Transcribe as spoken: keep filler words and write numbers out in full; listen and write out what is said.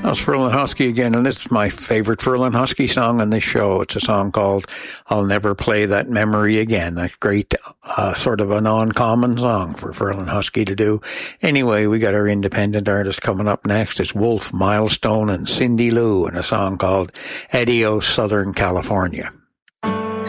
That's Ferlin Husky again, and this is my favorite Ferlin Husky song on this show. It's a song called I'll Never Play That Memory Again. A great, uh, sort of a non-common song for Ferlin Husky to do. Anyway, we got our independent artist coming up next. It's Wolf Milestone and Cindy Lou, and a song called Adios Southern California.